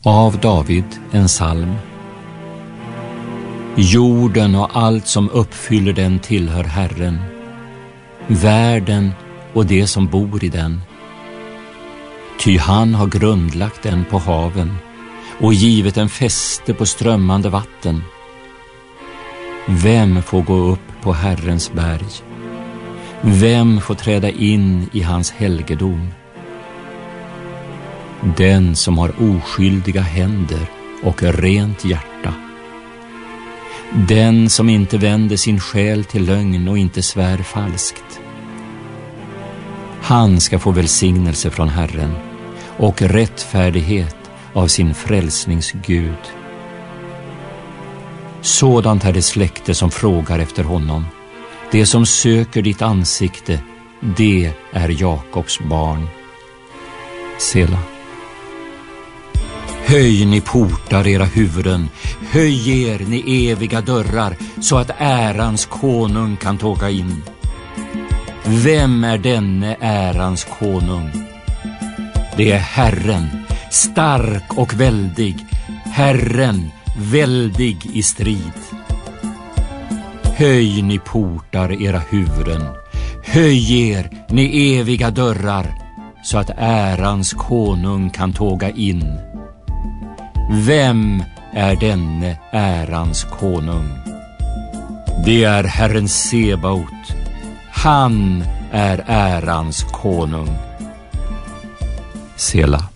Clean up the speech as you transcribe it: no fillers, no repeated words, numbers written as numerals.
Av David en psalm. Jorden och allt som uppfyller den tillhör Herren, världen och det som bor i den. Ty han har grundlagt den på haven och givit en fäste på strömmande vatten. Vem får gå upp på Herrens berg? Vem får träda in i hans helgedom? Den som har oskyldiga händer och rent hjärta. Den som inte vänder sin själ till lögn och inte svär falskt. Han ska få välsignelse från Herren och rättfärdighet av sin frälsningsgud. Sådant är det släkte som frågar efter honom. Det som söker ditt ansikte, det är Jakobs barn. Sela. Höj ni portar era huvuden, höj er ni eviga dörrar, så att ärans konung kan tåga in. Vem är denne ärans konung? Det är Herren, stark och väldig, Herren, väldig i strid. Höj ni portar era huvuden, höj er ni eviga dörrar, så att ärans konung kan tåga in. Vem är denne ärans konung? Det är Herren Sebaot. Han är ärans konung. Sela.